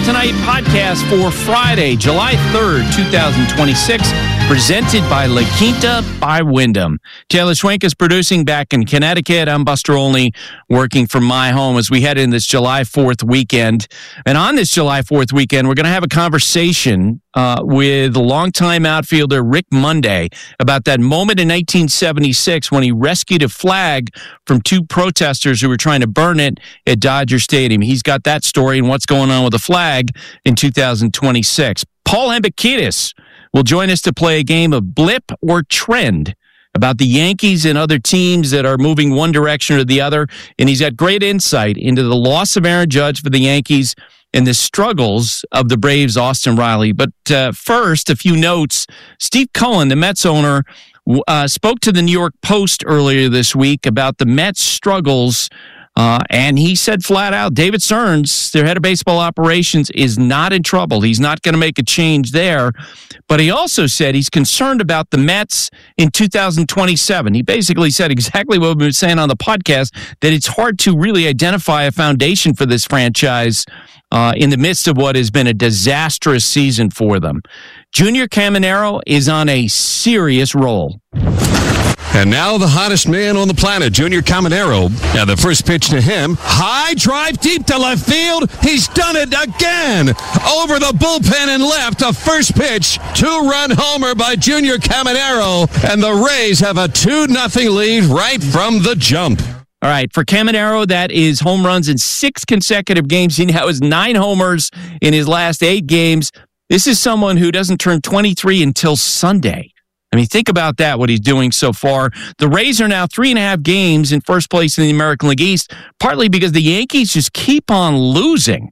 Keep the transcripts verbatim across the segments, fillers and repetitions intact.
Tonight podcast for Friday, July third, twenty twenty-six, presented by La Quinta by Wyndham. Taylor Schwenk is producing back in Connecticut. I'm Buster Olney, working from my home as we head in this July fourth weekend. And on this July fourth weekend, we're going to have a conversation uh, with longtime outfielder Rick Monday about that moment in nineteen seventy-six when he rescued a flag from two protesters who were trying to burn it at Dodger Stadium. He's got that story and what's going on with the flag in two thousand twenty-six. Paul Hembekides will join us to play a game of Blip or Trend about the Yankees and other teams that are moving one direction or the other. And he's got great insight into the loss of Aaron Judge for the Yankees and the struggles of the Braves' Austin Riley. But uh, first, a few notes. Steve Cohen, the Mets owner, uh, spoke to the New York Post earlier this week about the Mets' struggles. Uh, and he said flat out, David Stearns, their head of baseball operations, is not in trouble. He's not going to make a change there. But he also said he's concerned about the Mets in two thousand twenty-seven. He basically said exactly what we were saying on the podcast, that it's hard to really identify a foundation for this franchise uh, in the midst of what has been a disastrous season for them. Junior Caminero is on a serious roll. And now the hottest man on the planet, Junior Caminero. Now the first pitch to him. High drive deep to left field. He's done it again. Over the bullpen and left. A first pitch. Two-run homer by Junior Caminero. And the Rays have a two nothing lead right from the jump. All right, for Caminero, that is home runs in six consecutive games. He now has nine homers in his last eight games. This is someone who doesn't turn twenty-three until Sunday. I mean, think about that, what he's doing so far. The Rays are now three and a half games in first place in the American League East, partly because the Yankees just keep on losing.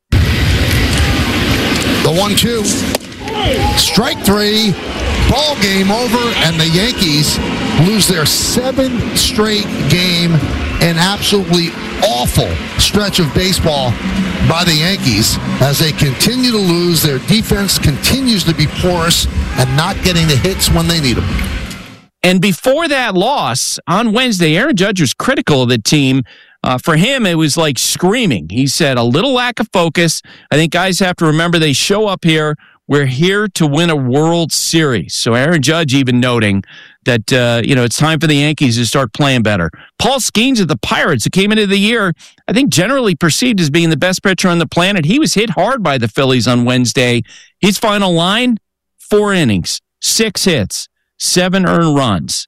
The one two. Strike three. Ball game over, and the Yankees lose their seventh straight game. An absolutely awful stretch of baseball by the Yankees as they continue to lose. Their defense continues to be porous and not getting the hits when they need them. And before that loss on Wednesday, Aaron Judge was critical of the team. Uh, for him, it was like screaming. He said a little lack of focus. I think guys have to remember they show up here. We're here to win a World Series. So Aaron Judge even noting that, uh, you know, it's time for the Yankees to start playing better. Paul Skeens of the Pirates, who came into the year, I think generally perceived as being the best pitcher on the planet. He was hit hard by the Phillies on Wednesday. His final line, four innings, six hits, seven earned runs.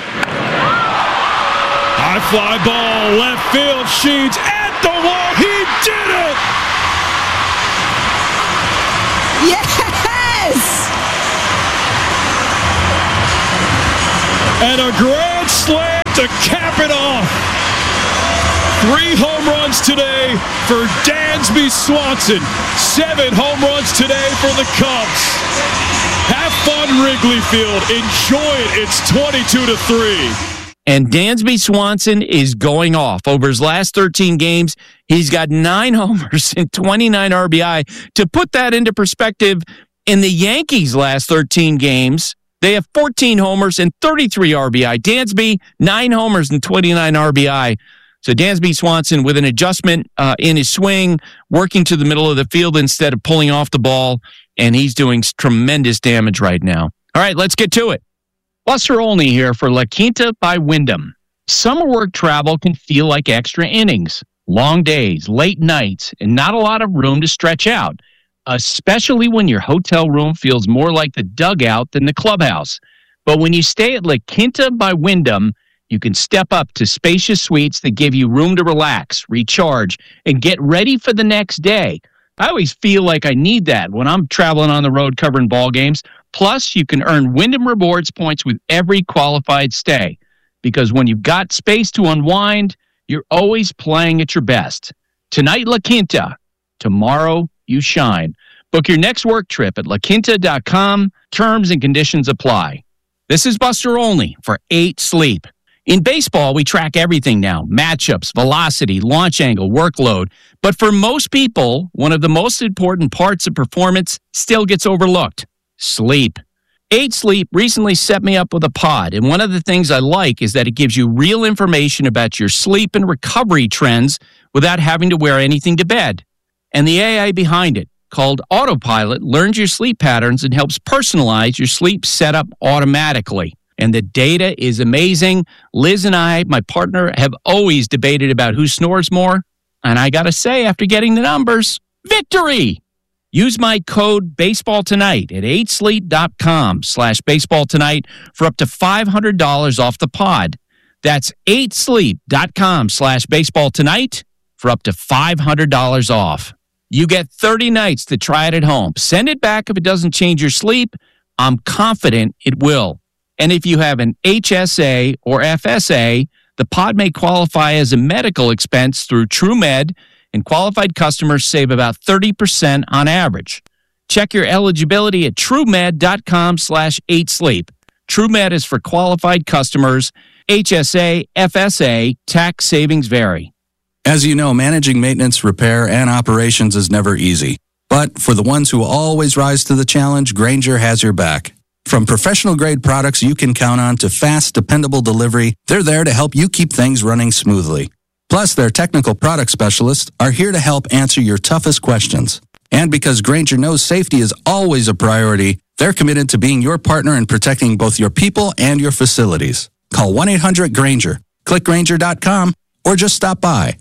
High fly ball, left field, Sheets at the wall. He did it! Yes! And a grand slam to cap it off. Three home runs today for Dansby Swanson. Seven home runs today for the Cubs. Have fun, Wrigley Field. Enjoy it. It's twenty-two to three. And Dansby Swanson is going off. Over his last thirteen games, he's got nine homers and twenty-nine R B I. To put that into perspective, in the Yankees' last thirteen games, they have fourteen homers and thirty-three R B I. Dansby, nine homers and twenty-nine R B I. So Dansby Swanson with an adjustment uh, in his swing, working to the middle of the field instead of pulling off the ball, and he's doing tremendous damage right now. All right, let's get to it. Buster Olney here for La Quinta by Wyndham. Summer work travel can feel like extra innings. Long days, late nights, and not a lot of room to stretch out, especially when your hotel room feels more like the dugout than the clubhouse. But when you stay at La Quinta by Wyndham, you can step up to spacious suites that give you room to relax, recharge, and get ready for the next day. I always feel like I need that when I'm traveling on the road covering ball games. Plus, you can earn Wyndham Rewards points with every qualified stay. Because when you've got space to unwind, you're always playing at your best. Tonight, La Quinta. Tomorrow, you shine. Book your next work trip at la quinta dot com. Terms and conditions apply. This is Buster Olney for eight Sleep. In baseball, we track everything now. Matchups, velocity, launch angle, workload. But for most people, one of the most important parts of performance still gets overlooked. Sleep. eight Sleep recently set me up with a pod, and one of the things I like is that it gives you real information about your sleep and recovery trends without having to wear anything to bed. And the A I behind it. called Autopilot learns your sleep patterns and helps personalize your sleep setup automatically. And the data is amazing. Liz and I, my partner, have always debated about who snores more. And I got to say, after getting the numbers, victory! Use my code BASEBALLTONIGHT at eight sleep dot com slash baseball tonight for up to five hundred dollars off the pod. That's eight sleep dot com slash baseball tonight for up to five hundred dollars off. You get thirty nights to try it at home. Send it back if it doesn't change your sleep. I'm confident it will. And if you have an H S A or F S A, the pod may qualify as a medical expense through TrueMed, and qualified customers save about thirty percent on average. Check your eligibility at truemed dot com slash eight sleep. TrueMed is for qualified customers. H S A, F S A, tax savings vary. As you know, managing maintenance, repair, and operations is never easy. But for the ones who always rise to the challenge, Grainger has your back. From professional-grade products you can count on to fast, dependable delivery, they're there to help you keep things running smoothly. Plus, their technical product specialists are here to help answer your toughest questions. And because Grainger knows safety is always a priority, they're committed to being your partner in protecting both your people and your facilities. Call one eight hundred Grainger, click Grainger dot com, or just stop by.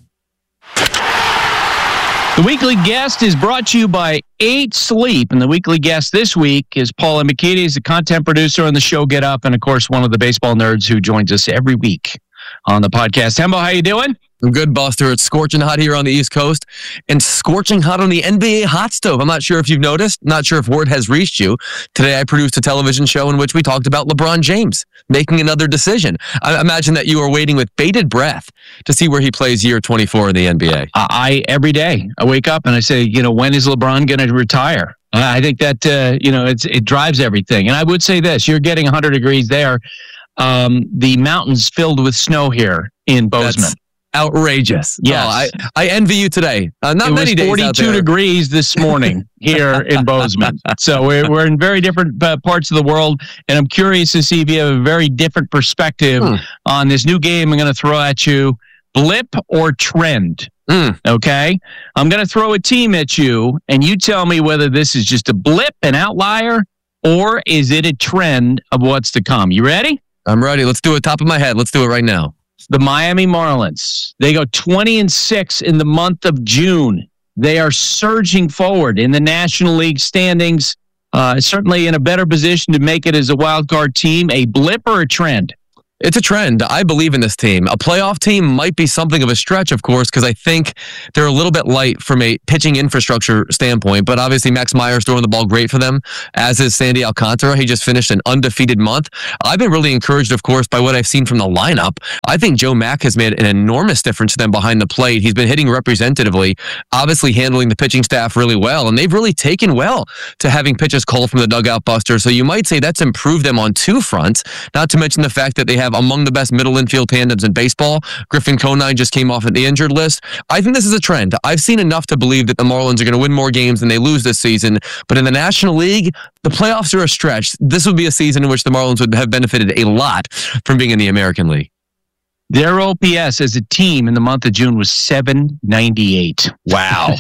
The weekly guest is brought to you by eight sleep, and the weekly guest this week is Paula McKinney. He's a content producer on the show Get Up, and of course, one of the baseball nerds who joins us every week on the podcast. Hembo, how you doing? I'm good, Buster. It's scorching hot here on the East Coast and scorching hot on the N B A hot stove. I'm not sure if you've noticed, not sure if word has reached you. Today, I produced a television show in which we talked about LeBron James making another decision. I imagine that you are waiting with bated breath to see where he plays year twenty-four in the N B A. I, every day, I wake up and I say, you know, when is LeBron going to retire? I think that, uh, you know, it's, it drives everything. And I would say this, you're getting one hundred degrees there. Um, the mountains filled with snow here in Bozeman. That's outrageous. Yes. Oh, I, I envy you today. Uh, not it many was days forty-two out there. degrees this morning here in Bozeman. So we're, we're in very different uh, parts of the world, and I'm curious to see if you have a very different perspective hmm. on this new game I'm going to throw at you, blip or trend. Mm. Okay? I'm going to throw a team at you, and you tell me whether this is just a blip, an outlier, or is it a trend of what's to come. You ready? I'm ready. Let's do it top of my head. Let's do it right now. The Miami Marlins. They go twenty and six in the month of June. They are surging forward in the National League standings. Uh, certainly in a better position to make it as a wild card team. A blip or a trend? It's a trend. I believe in this team. A playoff team might be something of a stretch, of course, because I think they're a little bit light from a pitching infrastructure standpoint. But obviously, Max Meyer's throwing the ball great for them, as is Sandy Alcantara. He just finished an undefeated month. I've been really encouraged, of course, by what I've seen from the lineup. I think Joe Mack has made an enormous difference to them behind the plate. He's been hitting representatively, obviously handling the pitching staff really well, and they've really taken well to having pitches called from the dugout, Buster. So you might say that's improved them on two fronts, not to mention the fact that they have among the best middle infield tandems in baseball. Griffin Conine just came off at the injured list. I think this is a trend. I've seen enough to believe that the Marlins are going to win more games than they lose this season. But in the National League, the playoffs are a stretch. This would be a season in which the Marlins would have benefited a lot from being in the American League. Their O P S as a team in the month of June was seven ninety-eight. Wow.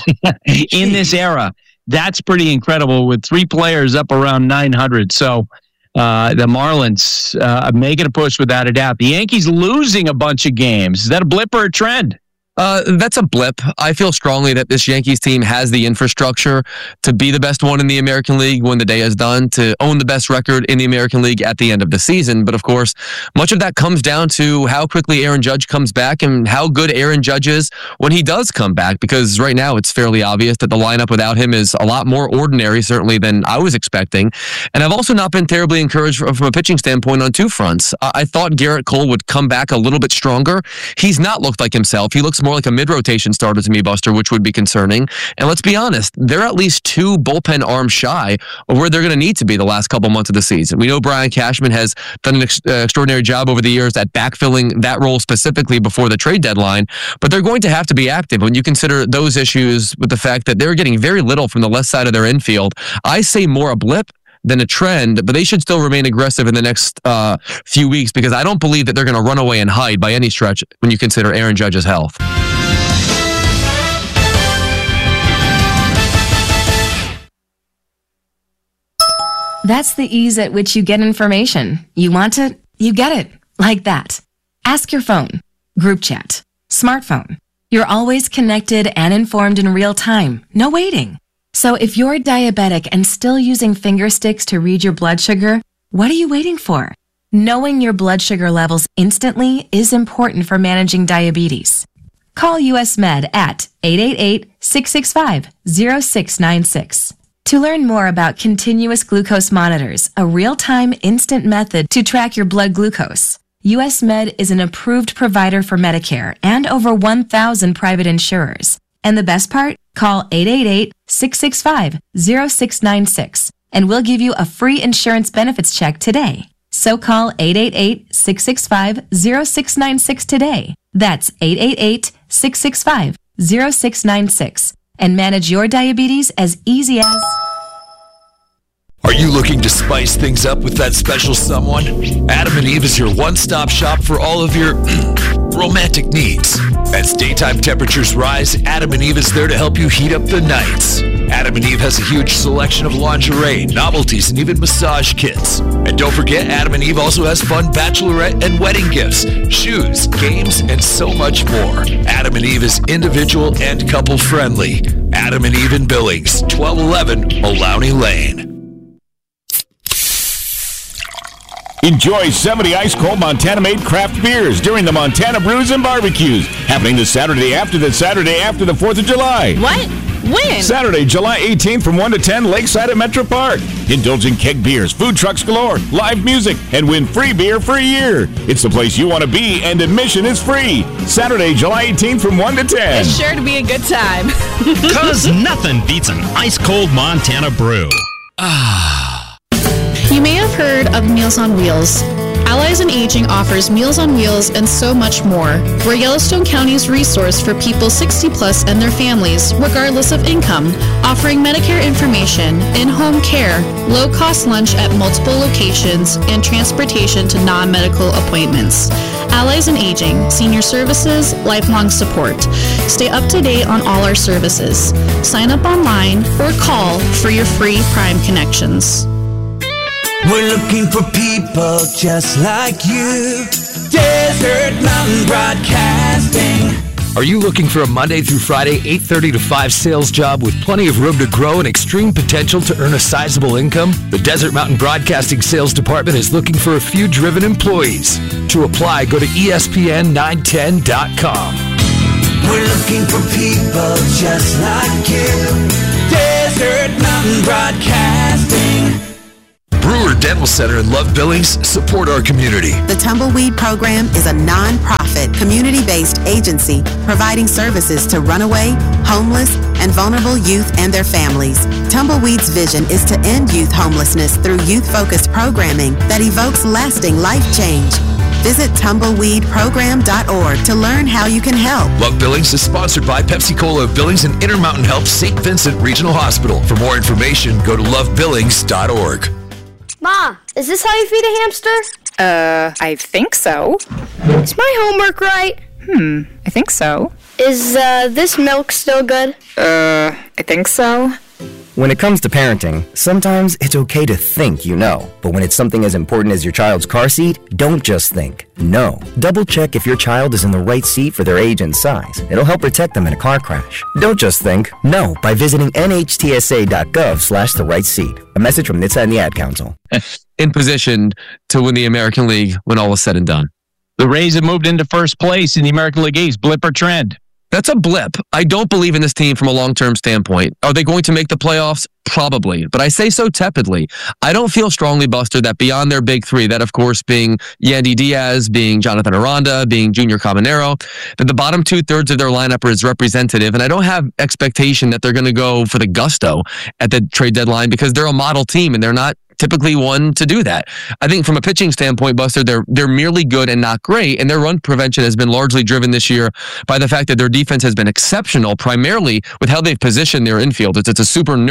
In this era, that's pretty incredible with three players up around nine hundred. So uh, the Marlins uh, making a push without a doubt. The Yankees losing a bunch of games. Is that a blip or a trend? Uh, that's a blip. I feel strongly that this Yankees team has the infrastructure to be the best one in the American League when the day is done, to own the best record in the American League at the end of the season. But of course, much of that comes down to how quickly Aaron Judge comes back and how good Aaron Judge is when he does come back, because right now it's fairly obvious that the lineup without him is a lot more ordinary, certainly, than I was expecting. And I've also not been terribly encouraged from a pitching standpoint on two fronts. I thought Garrett Cole would come back a little bit stronger. He's not looked like himself. He looks more like a mid-rotation starter to me, Buster, which would be concerning. And let's be honest, they're at least two bullpen arms shy of where they're going to need to be the last couple months of the season. We know Brian Cashman has done an ex- uh, extraordinary job over the years at backfilling that role specifically before the trade deadline, but they're going to have to be active when you consider those issues with the fact that they're getting very little from the left side of their infield. I say more a blip than a trend, but they should still remain aggressive in the next uh, few weeks, because I don't believe that they're going to run away and hide by any stretch when you consider Aaron Judge's health. That's the ease at which you get information. You want it, you get it. Like that. Ask your phone, group chat, smartphone. You're always connected and informed in real time. No waiting. So if you're diabetic and still using finger sticks to read your blood sugar, what are you waiting for? Knowing your blood sugar levels instantly is important for managing diabetes. Call U S Med at eight eight eight, six six five, zero six nine six. To learn more about continuous glucose monitors, a real-time instant method to track your blood glucose, U S Med is an approved provider for Medicare and over one thousand private insurers. And the best part? Call eight eight eight, six six five, zero six nine six and we'll give you a free insurance benefits check today. So call eight eight eight, six six five, zero six nine six today. That's eight eight eight, six six five, zero six nine six and manage your diabetes as easy as... Are you looking to spice things up with that special someone? Adam and Eve is your one-stop shop for all of your romantic needs. As daytime temperatures rise, Adam and Eve is there to help you heat up the nights. Adam and Eve has a huge selection of lingerie, novelties, and even massage kits. And don't forget, Adam and Eve also has fun bachelorette and wedding gifts, shoes, games, and so much more. Adam and Eve is individual and couple-friendly. Adam and Eve in Billings, twelve eleven Maloney Lane. Enjoy seventy ice-cold Montana-made craft beers during the Montana Brews and Barbecues, happening the Saturday after the Saturday after the fourth of July. What? When? Saturday, July eighteenth from one to ten, Lakeside at Metro Park. Indulge in keg beers, food trucks galore, live music, and win free beer for a year. It's the place you want to be, and admission is free. Saturday, July eighteenth from one to ten. It's sure to be a good time. Because nothing beats an ice-cold Montana brew. Ah. You may have heard of Meals on Wheels. Allies in Aging offers Meals on Wheels and so much more. We're Yellowstone County's resource for people sixty plus and their families, regardless of income, offering Medicare information, in-home care, low-cost lunch at multiple locations, and transportation to non-medical appointments. Allies in Aging, senior services, lifelong support. Stay up to date on all our services. Sign up online or call for your free Prime connections. We're looking for people just like you. Desert Mountain Broadcasting. Are you looking for a Monday through Friday, eight thirty to five sales job with plenty of room to grow and extreme potential to earn a sizable income? The Desert Mountain Broadcasting Sales Department is looking for a few driven employees. To apply, go to E S P N nine ten dot com. We're looking for people just like you. Desert Mountain Broadcasting. Brewer Dental Center in Love Billings support our community. The Tumbleweed Program is a non-profit, community-based agency providing services to runaway, homeless, and vulnerable youth and their families. Tumbleweed's vision is to end youth homelessness through youth-focused programming that evokes lasting life change. Visit tumbleweed program dot org to learn how you can help. Love Billings is sponsored by Pepsi-Cola of Billings and Intermountain Health Saint Vincent Regional Hospital. For more information, go to love billings dot org. Ma, is this how you feed a hamster? Uh, I think so. Is my homework right? Hmm, I think so. Is, uh, this milk still good? Uh, I think so. When it comes to parenting, sometimes it's okay to think you know. But when it's something as important as your child's car seat, don't just think. Know. Double check if your child is in the right seat for their age and size. It'll help protect them in a car crash. Don't just think. Know by visiting N H T S A dot gov slash the right seat. A message from N H T S A and the Ad Council. In position to win the American League when all is said and done. The Rays have moved into first place in the American League East. Blip or trend? That's a blip. I don't believe in this team from a long-term standpoint. Are they going to make the playoffs? Probably. But I say so tepidly. I don't feel strongly, Buster, that beyond their big three, that of course being Yandy Diaz, being Jonathan Aranda, being Junior Caminero, that the bottom two-thirds of their lineup is representative. And I don't have expectation that they're going to go for the gusto at the trade deadline because they're a model team and they're not typically one to do that. I think from a pitching standpoint, Buster, they're they're merely good and not great, and their run prevention has been largely driven this year by the fact that their defense has been exceptional, primarily with how they've positioned their infield. It's, it's a super nerdy way to look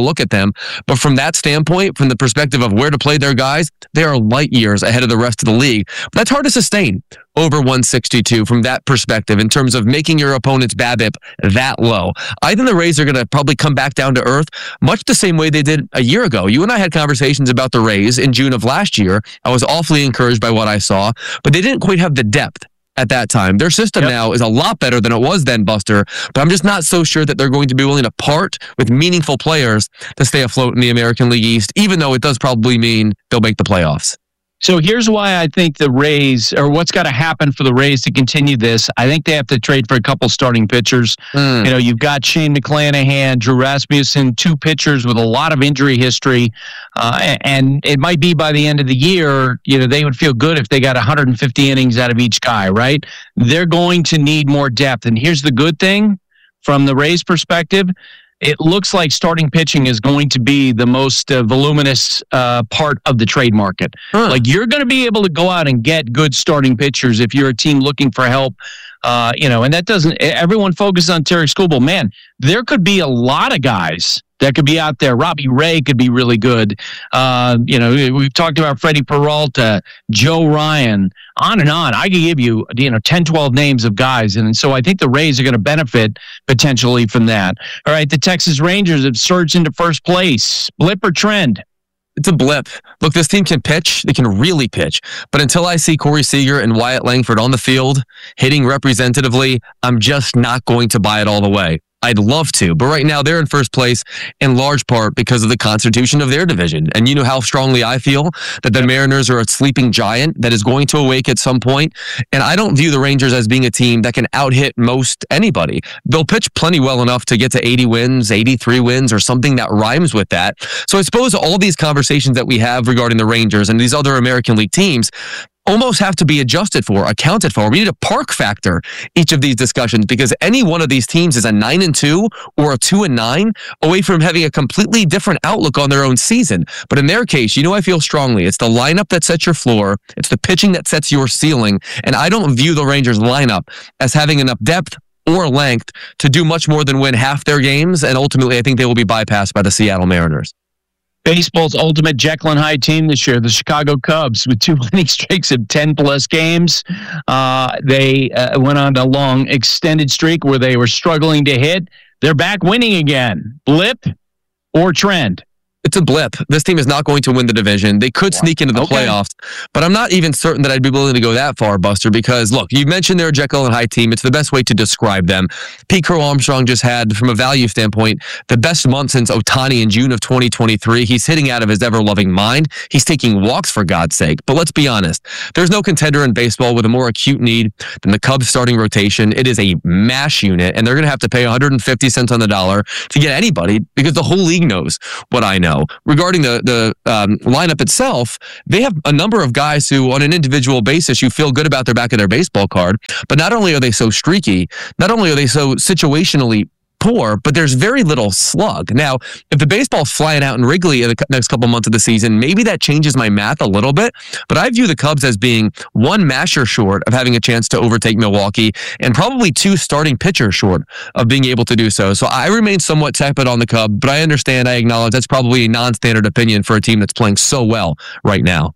look at them. But from that standpoint, from the perspective of where to play their guys, they are light years ahead of the rest of the league. But that's hard to sustain over one sixty-two from that perspective in terms of making your opponent's BABIP that low. I think the Rays are going to probably come back down to earth much the same way they did a year ago. You and I had conversations about the Rays in June of last year. I was awfully encouraged by what I saw, but they didn't quite have the depth at that time. Their system yep. now is a lot better than it was then, Buster, but I'm just not so sure that they're going to be willing to part with meaningful players to stay afloat in the American League East, even though it does probably mean they'll make the playoffs. So here's why I think the Rays, or what's got to happen for the Rays to continue this. I think they have to trade for a couple starting pitchers. Mm. You know, you've got Shane McClanahan, Drew Rasmussen, two pitchers with a lot of injury history. Uh, and it might be by the end of the year, you know, they would feel good if they got one hundred fifty innings out of each guy, right? They're going to need more depth. And here's the good thing from the Rays' perspective. It looks like starting pitching is going to be the most uh, voluminous uh, part of the trade market. Huh. Like, you're going to be able to go out and get good starting pitchers if you're a team looking for help. Uh, you know, and that doesn't, everyone focuses on Terry Skubal. Man, there could be a lot of guys that could be out there. Robbie Ray could be really good. Uh, you know, we've talked about Freddie Peralta, Joe Ryan, on and on. I could give you, you know, ten, twelve names of guys. And so I think the Rays are going to benefit potentially from that. All right, the Texas Rangers have surged into first place. Blip or trend? It's a blip. Look, this team can pitch. They can really pitch. But until I see Corey Seager and Wyatt Langford on the field hitting representatively, I'm just not going to buy it all the way. I'd love to, but right now they're in first place in large part because of the constitution of their division. And you know how strongly I feel that the Mariners are a sleeping giant that is going to awake at some point. And I don't view the Rangers as being a team that can out-hit most anybody. They'll pitch plenty well enough to get to eighty wins, eighty-three wins, or something that rhymes with that. So I suppose all these conversations that we have regarding the Rangers and these other American League teams almost have to be adjusted for, accounted for. We need a park factor each of these discussions because any one of these teams is a nine and two or a two and nine away from having a completely different outlook on their own season. But in their case, you know, I feel strongly it's the lineup that sets your floor. It's the pitching that sets your ceiling. And I don't view the Rangers lineup as having enough depth or length to do much more than win half their games. And ultimately, I think they will be bypassed by the Seattle Mariners. Baseball's ultimate Jekyll and Hyde team this year, the Chicago Cubs, with two winning streaks of ten-plus games. Uh, they uh, went on a long extended streak where they were struggling to hit. They're back winning again. Blip or trend? It's a blip. This team is not going to win the division. They could sneak into the okay. playoffs, but I'm not even certain that I'd be willing to go that far, Buster, because, look, you mentioned they're a Jekyll and Hyde team. It's the best way to describe them. Pete Crow Armstrong just had, from a value standpoint, the best month since Ohtani in June of twenty twenty-three. He's hitting out of his ever-loving mind. He's taking walks, for God's sake. But let's be honest. There's no contender in baseball with a more acute need than the Cubs starting rotation. It is a mash unit, and they're going to have to pay one hundred fifty cents on the dollar to get anybody because the whole league knows what I know. Regarding the, the um, lineup itself, they have a number of guys who, on an individual basis, you feel good about their back of their baseball card. But not only are they so streaky, not only are they so situationally poor, but there's very little slug. Now, if the baseball's flying out in Wrigley in the next couple months of the season, maybe that changes my math a little bit, but I view the Cubs as being one masher short of having a chance to overtake Milwaukee and probably two starting pitchers short of being able to do so. So I remain somewhat tepid on the Cubs, but I understand, I acknowledge that's probably a non-standard opinion for a team that's playing so well right now.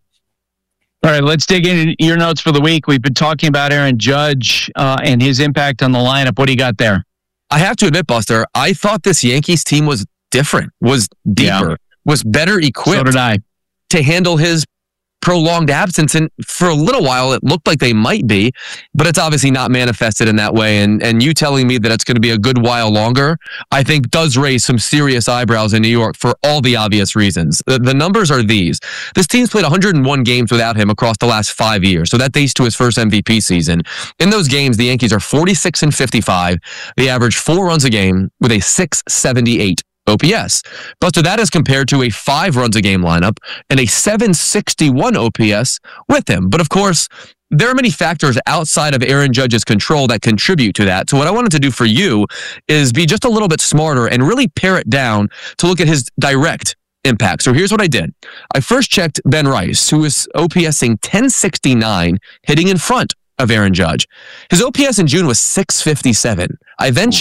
All right, let's dig into your notes for the week. We've been talking about Aaron Judge uh, and his impact on the lineup. What do you got there? I have to admit, Buster, I thought this Yankees team was different, was deeper, yeah. was better equipped so did I. to handle his prolonged absence. And for a little while, it looked like they might be, but it's obviously not manifested in that way. And and you telling me that it's going to be a good while longer, I think does raise some serious eyebrows in New York for all the obvious reasons. The, the numbers are these. This team's played one hundred one games without him across the last five years. So that dates to his first M V P season. In those games, the Yankees are forty-six and fifty-five. They average four runs a game with a six seventy-eight O P S. Buster, that is compared to a five runs a game lineup and a seven sixty-one O P S with him. But of course, there are many factors outside of Aaron Judge's control that contribute to that. So what I wanted to do for you is be just a little bit smarter and really pare it down to look at his direct impact. So here's what I did. I first checked Ben Rice, who is OPSing ten sixty-nine, hitting in front of Aaron Judge. His O P S in June was six fifty-seven. I then checked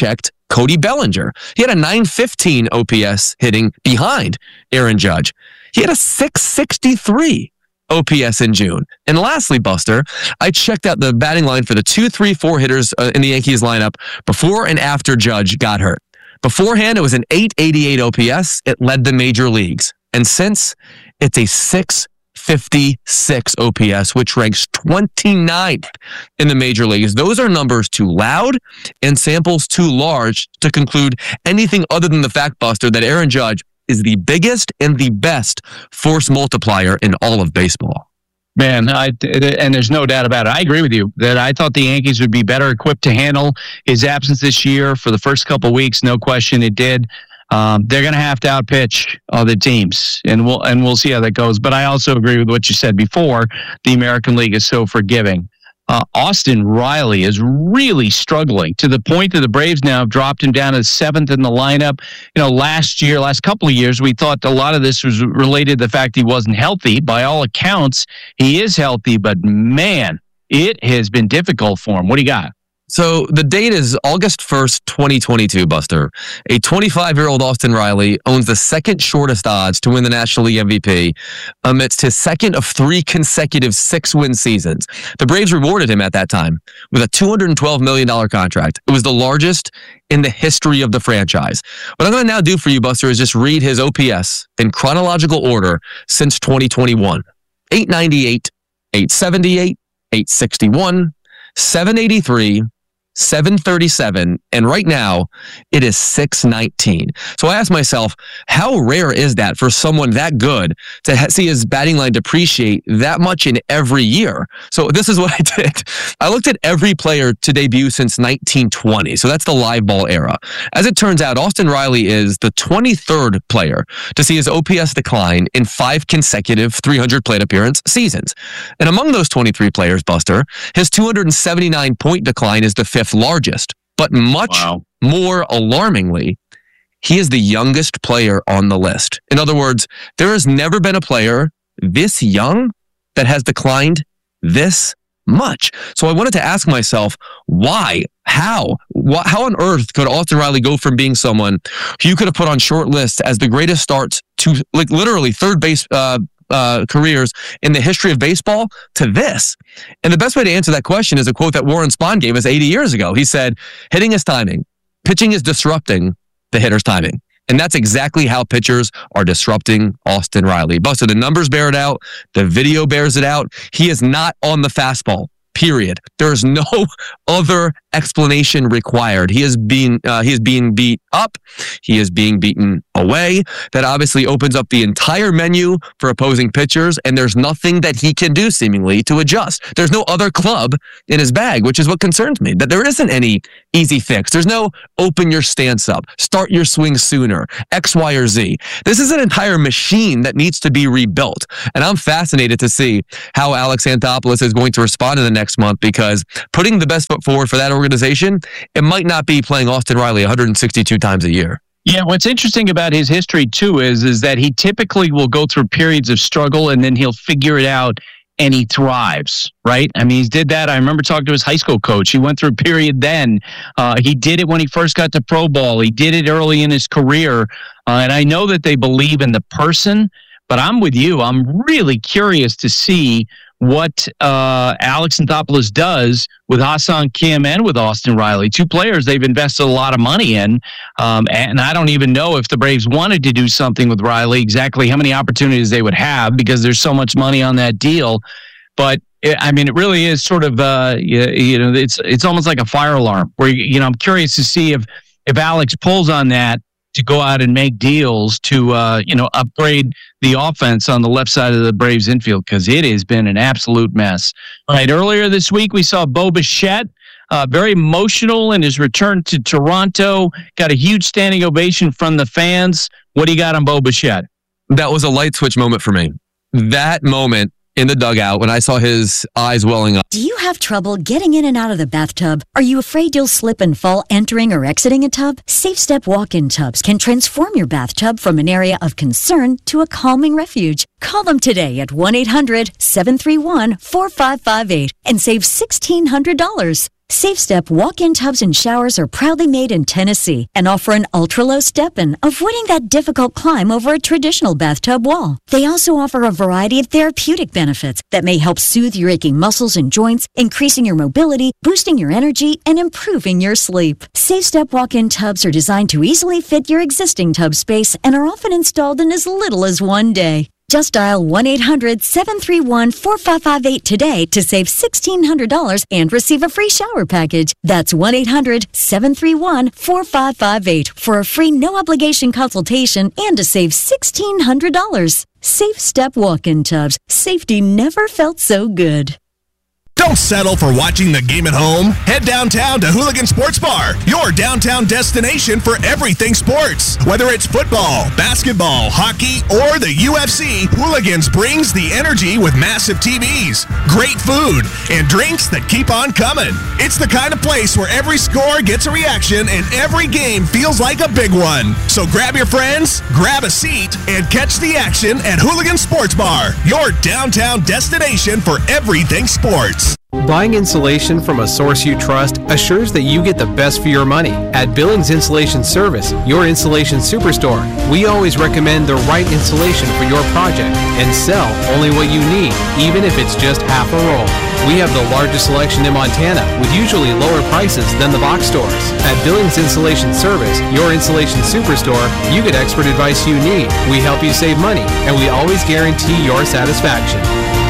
Cody Bellinger. He had a nine fifteen O P S hitting behind Aaron Judge. He had a six sixty-three O P S in June. And lastly, Buster, I checked out the batting line for the two, three, four hitters uh, in the Yankees lineup before and after Judge got hurt. Beforehand, it was an eight eighty-eight O P S. It led the major leagues. And since, it's a six fifty-six O P S, which ranks twenty-ninth in the major leagues. Those are numbers too loud and samples too large to conclude anything other than the fact, Buster, that Aaron Judge is the biggest and the best force multiplier in all of baseball. Man, I, and there's no doubt about it. I agree with you that I thought the Yankees would be better equipped to handle his absence this year for the first couple of weeks. No question it did. Um, they're going to have to outpitch other teams, and we'll and we'll see how that goes. But I also agree with what you said before. The American League is so forgiving. Uh, Austin Riley is really struggling to the point that the Braves now have dropped him down to seventh in the lineup. You know, last year, last couple of years, we thought a lot of this was related to the fact he wasn't healthy. By all accounts, he is healthy, but man, it has been difficult for him. What do you got? So the date is August first, twenty twenty-two, Buster. A twenty-five-year-old Austin Riley owns the second shortest odds to win the National League M V P amidst his second of three consecutive six-win seasons. The Braves rewarded him at that time with a two hundred twelve million dollars contract. It was the largest in the history of the franchise. What I'm going to now do for you, Buster, is just read his O P S in chronological order since twenty twenty-one. eight ninety-eight, eight seventy-eight, eight sixty-one, seven eighty-three, seven thirty-seven, and right now it is six nineteen. So I asked myself, how rare is that for someone that good to ha- see his batting line depreciate that much in every year? So this is what I did. I looked at every player to debut since nineteen twenty. So that's the live ball era. As it turns out, Austin Riley is the twenty-third player to see his O P S decline in five consecutive three hundred plate appearance seasons. And among those twenty-three players, Buster, his two hundred seventy-nine point decline is the fifth largest, but much wow. more alarmingly, he is the youngest player on the list. In other words, there has never been a player this young that has declined this much. So I wanted to ask myself, why? How? What, how on earth could Austin Riley go from being someone who you could have put on short lists as the greatest starts to like literally third base uh, Uh, careers in the history of baseball to this? And the best way to answer that question is a quote that Warren Spahn gave us eighty years ago. He said, hitting is timing. Pitching is disrupting the hitter's timing. And that's exactly how pitchers are disrupting Austin Riley. Buster, the numbers bear it out. The video bears it out. He is not on the fastball. Period. There is no other explanation required. He is being uh, he is being beat up. He is being beaten away. That obviously opens up the entire menu for opposing pitchers, and there's nothing that he can do seemingly to adjust. There's no other club in his bag, which is what concerns me. That there isn't any easy fix. There's no open your stance up, start your swing sooner, X, Y, or Z. This is an entire machine that needs to be rebuilt, and I'm fascinated to see how Alex Anthopoulos is going to respond in the next month, because putting the best foot forward for that organization, it might not be playing Austin Riley one hundred sixty-two times a year. Yeah, what's interesting about his history too is is that he typically will go through periods of struggle and then he'll figure it out and he thrives, right? I mean, he did that. I remember talking to his high school coach. He went through a period then. Uh, he did it when he first got to pro ball. He did it early in his career. Uh, and I know that they believe in the person, but I'm with you. I'm really curious to see what uh, Alex Anthopoulos does with Ha-Seong Kim and with Austin Riley, two players they've invested a lot of money in. Um, and I don't even know if the Braves wanted to do something with Riley, exactly how many opportunities they would have, because there's so much money on that deal. But it, I mean, it really is sort of, uh, you, you know, it's it's almost like a fire alarm where, you know, I'm curious to see if, if Alex pulls on that to go out and make deals to, uh, you know, upgrade the offense on the left side of the Braves infield, because it has been an absolute mess. All right, earlier this week, we saw Bo Bichette, uh, very emotional in his return to Toronto, got a huge standing ovation from the fans. What do you got on Bo Bichette? That was a light switch moment for me. That moment in the dugout when I saw his eyes welling up. Do you have trouble getting in and out of the bathtub? Are you afraid you'll slip and fall entering or exiting a tub? Safe Step walk-in tubs can transform your bathtub from an area of concern to a calming refuge. Call them today at one eight hundred seven three one four five five eight and save sixteen hundred dollars. SafeStep walk-in tubs and showers are proudly made in Tennessee and offer an ultra-low step-in, avoiding that difficult climb over a traditional bathtub wall. They also offer a variety of therapeutic benefits that may help soothe your aching muscles and joints, increasing your mobility, boosting your energy, and improving your sleep. SafeStep walk-in tubs are designed to easily fit your existing tub space and are often installed in as little as one day. Just dial one eight hundred seven three one four five five eight today to save sixteen hundred dollars and receive a free shower package. That's one eight hundred seven three one four five five eight for a free no-obligation consultation and to save sixteen hundred dollars. Safe Step walk-in tubs. Safety never felt so good. Don't settle for watching the game at home. Head downtown to Hooligan Sports Bar, your downtown destination for everything sports. Whether it's football, basketball, hockey, or the U F C, Hooligans brings the energy with massive T Vs, great food, and drinks that keep on coming. It's the kind of place where every score gets a reaction and every game feels like a big one. So grab your friends, grab a seat, and catch the action at Hooligan Sports Bar, your downtown destination for everything sports. Buying insulation from a source you trust assures that you get the best for your money. At Billings Insulation Service, your insulation superstore, we always recommend the right insulation for your project and sell only what you need, even if it's just half a roll. We have the largest selection in Montana with usually lower prices than the box stores. At Billings Insulation Service, your insulation superstore, you get expert advice you need. We help you save money, and we always guarantee your satisfaction.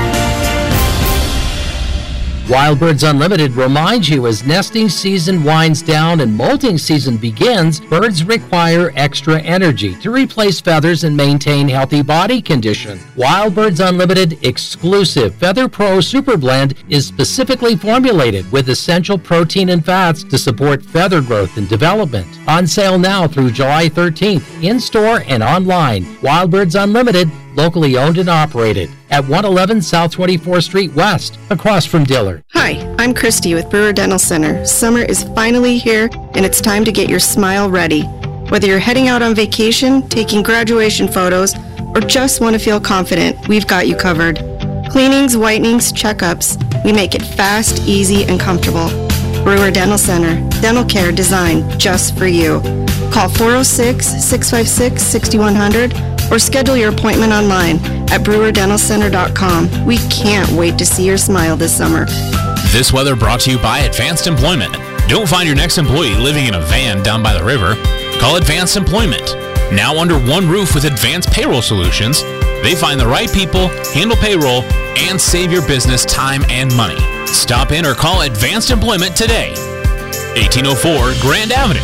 Wild Birds Unlimited reminds you as nesting season winds down and molting season begins, birds require extra energy to replace feathers and maintain healthy body condition. Wild Birds Unlimited exclusive Feather Pro Super Blend is specifically formulated with essential protein and fats to support feather growth and development. On sale now through July thirteenth, in-store and online. Wild Birds Unlimited, locally owned and operated at one eleven South twenty-fourth Street West, across from Dillard. Hi, I'm Christy with Brewer Dental Center. Summer is finally here, and it's time to get your smile ready. Whether you're heading out on vacation, taking graduation photos, or just want to feel confident, we've got you covered. Cleanings, whitenings, checkups, we make it fast, easy, and comfortable. Brewer Dental Center, dental care designed just for you. Call four oh six, six five six, six one zero zero or schedule your appointment online at brewer dental center dot com. We can't wait to see your smile this summer. This weather brought to you by Advanced Employment. Don't find your next employee living in a van down by the river. Call Advanced Employment. Now under one roof with Advanced Payroll Solutions, they find the right people, handle payroll, and save your business time and money. Stop in or call Advanced Employment today. eighteen oh four Grand Avenue.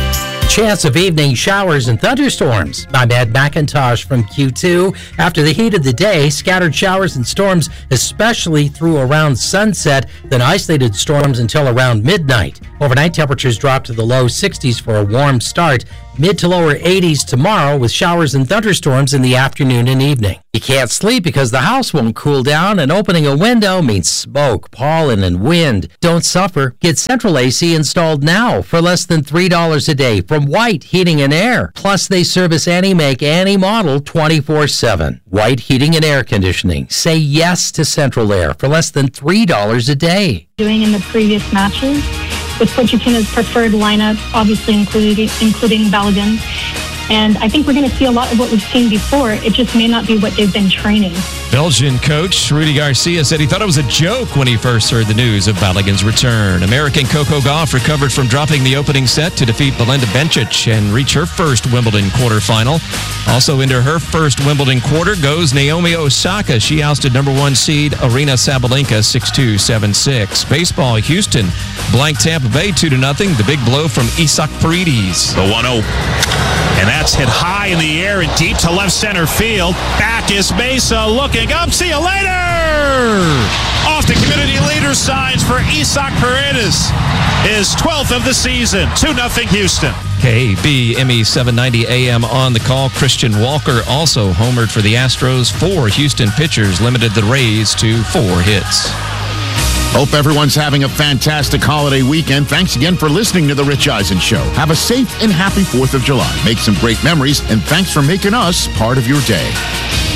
Chance of evening showers and thunderstorms. I'm Ed McIntosh from Q two. After the heat of the day, scattered showers and storms, especially through around sunset, then isolated storms until around midnight. Overnight temperatures drop to the low sixties for a warm start. Mid to lower eighties tomorrow with showers and thunderstorms in the afternoon and evening. You can't sleep because the house won't cool down, and opening a window means smoke, pollen, and wind. Don't suffer. Get Central A C installed now for less than three dollars a day from White Heating and Air. Plus, they service any make, any model twenty-four seven. White Heating and Air Conditioning. Say yes to Central Air for less than three dollars a day. Doing in the previous matches with Coach Akina's preferred lineup, obviously including including Balogun. And I think we're going to see a lot of what we've seen before. It just may not be what they've been training. Belgian coach Rudy Garcia said he thought it was a joke when he first heard the news of Balogun's return. American Coco Gauff recovered from dropping the opening set to defeat Belinda Bencic and reach her first Wimbledon quarterfinal. Also into her first Wimbledon quarter goes Naomi Osaka. She ousted number one seed Aryna Sabalenka six two, seven six. Baseball, Houston blanked Tampa Bay two to nothing. The big blow from Isaac Paredes. The one oh. And that's hit high in the air and deep to left center field. Back is Mesa looking up. See you later! Off the community leader signs for Isaac Paredes. His twelfth of the season. two nothing Houston. K B M E seven ninety A M on the call. Christian Walker also homered for the Astros. Four Houston pitchers limited the Rays to four hits. Hope everyone's having a fantastic holiday weekend. Thanks again for listening to The Rich Eisen Show. Have a safe and happy fourth of July. Make some great memories, and thanks for making us part of your day.